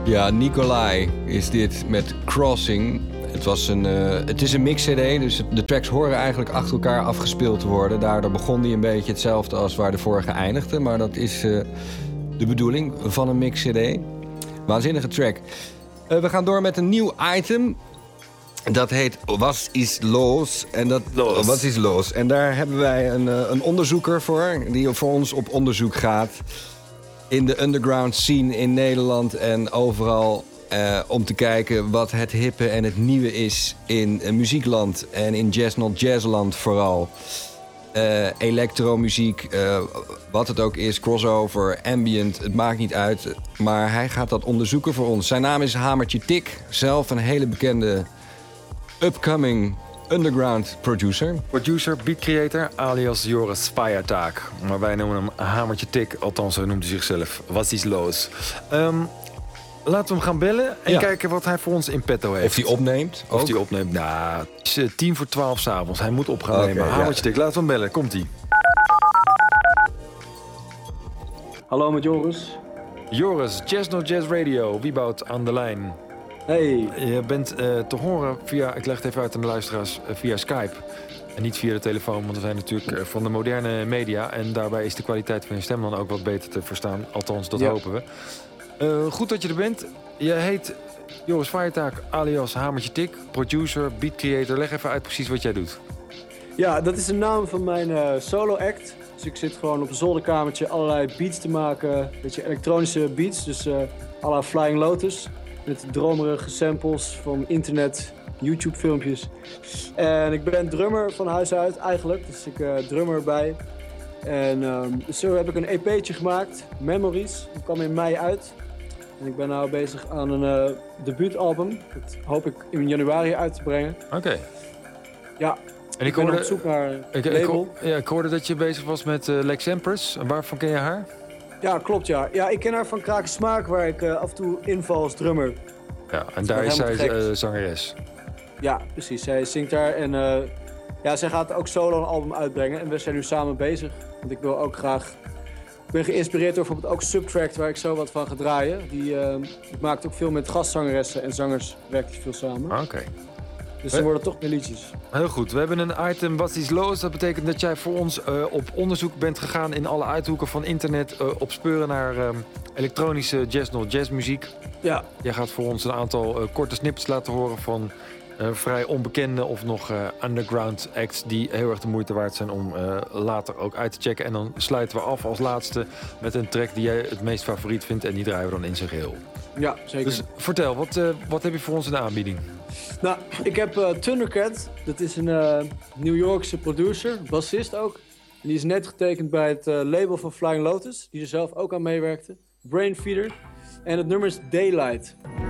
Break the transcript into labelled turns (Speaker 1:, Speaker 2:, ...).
Speaker 1: Ja, Nicolai is dit met Crossing. Het is een mix-cd, dus de tracks horen eigenlijk achter elkaar afgespeeld te worden. Daardoor begon die een beetje hetzelfde als waar de vorige eindigde. Maar dat is de bedoeling van een mix-cd. Waanzinnige track. We gaan door met een nieuw item. Dat heet Was is los? Wat is los? En daar hebben wij een onderzoeker voor, die voor ons op onderzoek gaat in de underground scene in Nederland en overal om te kijken wat het hippe en het nieuwe is in muziekland en in Jazz Not Jazzland vooral. Elektromuziek, wat het ook is, crossover, ambient, het maakt niet uit. Maar hij gaat dat onderzoeken voor ons. Zijn naam is Hamertje Tik, zelf een hele bekende upcoming underground producer.
Speaker 2: Producer, beat creator, alias Joris Feiertaak. Maar wij noemen hem Hamertje Tik, althans zo noemt hij zichzelf. Was is los? Laten we hem gaan bellen en kijken wat hij voor ons in petto heeft.
Speaker 1: Of hij opneemt.
Speaker 2: Of hij opneemt. Nou, het is 11:10 s'avonds. Hij moet op gaan nemen. Hamertje Tik, laten we hem bellen. Komt-ie.
Speaker 3: Hallo met Joris.
Speaker 2: Joris, Jazz No Jazz Radio. Wieboud aan de lijn.
Speaker 3: Hey.
Speaker 2: Je bent te horen via, ik leg het even uit aan de luisteraars, via Skype. En niet via de telefoon, want we zijn natuurlijk van de moderne media. En daarbij is de kwaliteit van je stem dan ook wat beter te verstaan. Althans, dat hopen we. Goed dat je er bent. Je heet Joris Feiertaak alias Hamertje Tik. Producer, beat creator. Leg even uit precies wat jij doet.
Speaker 3: Ja, dat is de naam van mijn solo act. Dus ik zit gewoon op een zolderkamertje allerlei beats te maken. Een beetje elektronische beats, dus à la Flying Lotus. Met dromerige samples van internet, YouTube-filmpjes. En ik ben drummer van huis uit eigenlijk, dus ik drum erbij. En zo heb ik een EP'tje gemaakt, Memories. Dat kwam in mei uit. En ik ben nu bezig aan een debuutalbum. Dat hoop ik in januari uit te brengen.
Speaker 2: Oké.
Speaker 3: Ja,
Speaker 2: en
Speaker 3: ik ben op zoek naar een label.
Speaker 2: Ik hoorde dat je bezig was met Lex Empress. Waarvan ken je haar?
Speaker 3: Ja, klopt ja. Ja, ik ken haar van Kraken Smaak, waar ik af en toe inval als drummer.
Speaker 2: Ja, en daar is zij zangeres.
Speaker 3: Ja, precies. Zij zingt daar en zij gaat ook solo een album uitbrengen. En we zijn nu samen bezig. Want ik wil ook graag... Ik ben geïnspireerd door bijvoorbeeld ook Subtract, waar ik zo wat van ga draaien. Die maakt ook veel met gastzangeressen en zangers, werkt veel samen.
Speaker 2: Oké.
Speaker 3: Dus er worden toch meer liedjes.
Speaker 2: Heel goed. We hebben een item, wat is los? Dat betekent dat jij voor ons op onderzoek bent gegaan in alle uithoeken van internet. Op speuren naar elektronische jazz, not jazz muziek.
Speaker 3: Ja.
Speaker 2: Jij gaat voor ons een aantal korte snippets laten horen van vrij onbekende of nog underground acts die heel erg de moeite waard zijn om later ook uit te checken. En dan sluiten we af als laatste met een track die jij het meest favoriet vindt en die draaien we dan in zijn geheel.
Speaker 3: Ja, zeker.
Speaker 2: Dus vertel, wat heb je voor ons in de aanbieding?
Speaker 3: Nou, ik heb Thundercat. Dat is een New Yorkse producer, bassist ook. En die is net getekend bij het label van Flying Lotus, die er zelf ook aan meewerkte. Brainfeeder. En het nummer is Daylight.